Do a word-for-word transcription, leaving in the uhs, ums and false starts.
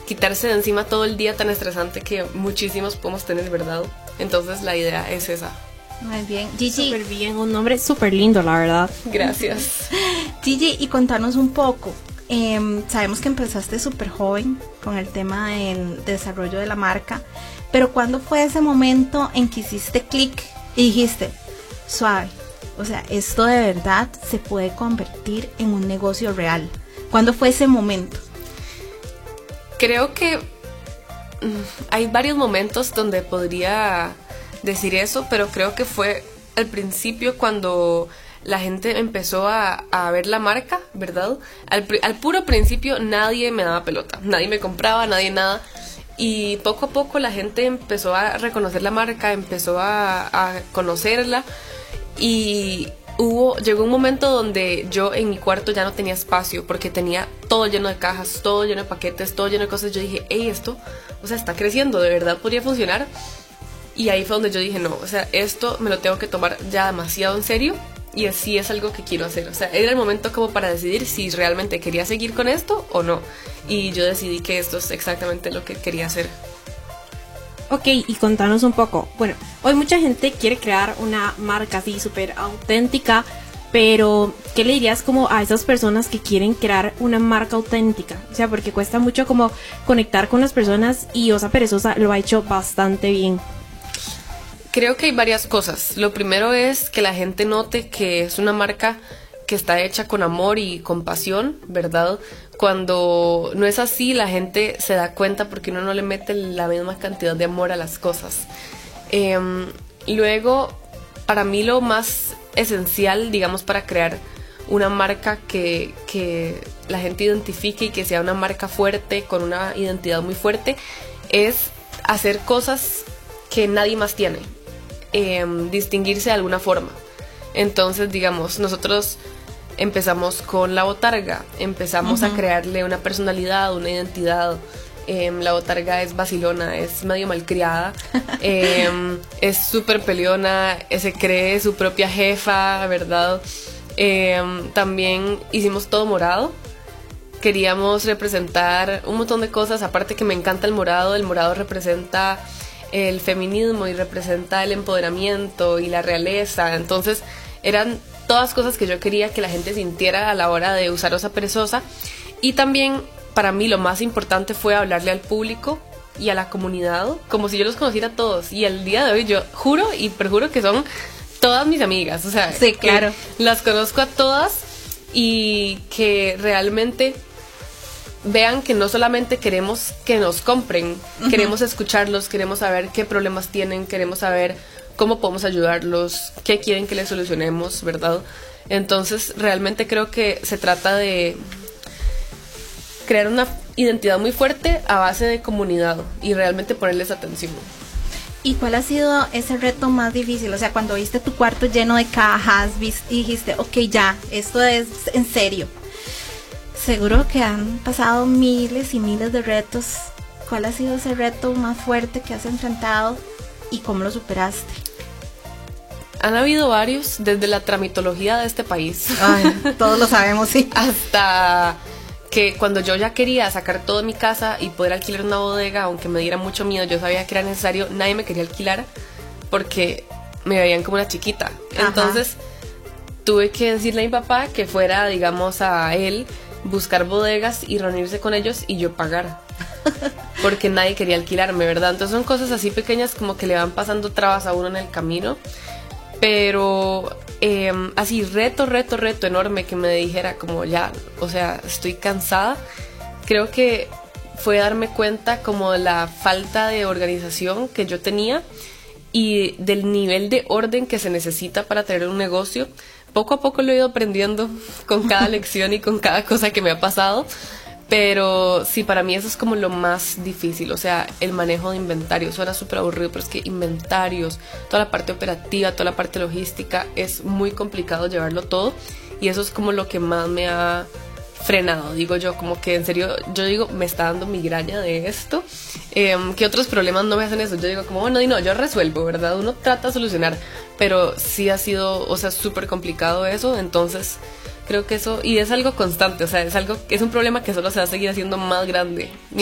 quitarse de encima todo el día tan estresante que muchísimos podemos tener, ¿verdad? Entonces la idea es esa. Muy bien, Gigi. Súper bien, un nombre súper lindo, la verdad. Gracias. Gigi, y contanos un poco. Eh, sabemos que empezaste súper joven con el tema del desarrollo de la marca, pero ¿cuándo fue ese momento en que hiciste clic y dijiste, suave, o sea, esto de verdad se puede convertir en un negocio real? ¿Cuándo fue ese momento? Creo que mm, hay varios momentos donde podría decir eso, pero creo que fue al principio cuando la gente empezó a, a ver la marca, ¿verdad? Al, al puro principio nadie me daba pelota, nadie me compraba, nadie nada. Y poco a poco la gente empezó a reconocer la marca, empezó a, a conocerla. Y hubo, llegó un momento donde yo en mi cuarto ya no tenía espacio porque tenía todo lleno de cajas, todo lleno de paquetes, todo lleno de cosas. Yo dije, hey, esto, o sea, está creciendo, de verdad podría funcionar. Y ahí fue donde yo dije, no, o sea, esto me lo tengo que tomar ya demasiado en serio y así es algo que quiero hacer. O sea, era el momento como para decidir si realmente quería seguir con esto o no. Y yo decidí que esto es exactamente lo que quería hacer. Ok, y contanos un poco. Bueno, hoy mucha gente quiere crear una marca así súper auténtica, pero ¿qué le dirías como a esas personas que quieren crear una marca auténtica? O sea, porque cuesta mucho como conectar con las personas y Osa Perezosa lo ha hecho bastante bien. Creo que hay varias cosas. Lo primero es que la gente note que es una marca que está hecha con amor y con pasión, ¿verdad? Cuando no es así, la gente se da cuenta porque uno no le mete la misma cantidad de amor a las cosas. Eh, luego, para mí lo más esencial, digamos, para crear una marca que, que la gente identifique y que sea una marca fuerte, con una identidad muy fuerte, es hacer cosas que nadie más tiene. Eh, distinguirse de alguna forma. Entonces, digamos, nosotros empezamos con la botarga, empezamos uh-huh. a crearle una personalidad, una identidad. Eh, la botarga es vacilona, es medio malcriada, eh, es súper peleona, se cree su propia jefa, ¿verdad? Eh, también hicimos todo morado. Queríamos representar un montón de cosas, aparte que me encanta el morado. El morado representa el feminismo y representa el empoderamiento y la realeza. Entonces eran todas cosas que yo quería que la gente sintiera a la hora de usar Osa Perezosa. Y también para mí lo más importante fue hablarle al público y a la comunidad como si yo los conociera a todos. Y el día de hoy yo juro y perjuro que son todas mis amigas. O sea, sí, claro, las conozco a todas y que realmente vean que no solamente queremos que nos compren, uh-huh. queremos escucharlos, queremos saber qué problemas tienen, queremos saber cómo podemos ayudarlos, qué quieren que les solucionemos, ¿verdad? Entonces, realmente creo que se trata de crear una identidad muy fuerte a base de comunidad y realmente ponerles atención. ¿Y cuál ha sido ese reto más difícil? O sea, cuando viste tu cuarto lleno de cajas, viste, dijiste, ok, ya, esto es en serio. Seguro que han pasado miles y miles de retos. ¿Cuál ha sido ese reto más fuerte que has enfrentado y cómo lo superaste? Han habido varios, desde la tramitología de este país. Ay, todos lo sabemos, sí. Hasta que cuando yo ya quería sacar todo de mi casa y poder alquilar una bodega, aunque me diera mucho miedo, yo sabía que era necesario, nadie me quería alquilar porque me veían como una chiquita. Ajá. Entonces tuve que decirle a mi papá que fuera, digamos, a él buscar bodegas y reunirse con ellos y yo pagar porque nadie quería alquilarme, ¿verdad? Entonces son cosas así pequeñas como que le van pasando trabas a uno en el camino, pero eh, así reto, reto, reto enorme que me dijera como ya, o sea, estoy cansada. Creo que fue darme cuenta como de la falta de organización que yo tenía y del nivel de orden que se necesita para tener un negocio. Poco a poco lo he ido aprendiendo con cada lección y con cada cosa que me ha pasado, pero sí, para mí eso es como lo más difícil, o sea, el manejo de inventario. Suena súper aburrido, pero es que inventarios, toda la parte operativa, toda la parte logística, es muy complicado llevarlo todo y eso es como lo que más me ha frenado, digo yo, como que en serio, yo digo, me está dando migraña de esto. Eh, ¿Qué otros problemas no me hacen eso? Yo digo como, bueno, y no, yo resuelvo, ¿verdad? Uno trata de solucionar, pero sí ha sido, o sea, súper complicado eso, entonces creo que eso, y es algo constante, o sea, es algo, es un problema que solo se va a seguir haciendo más grande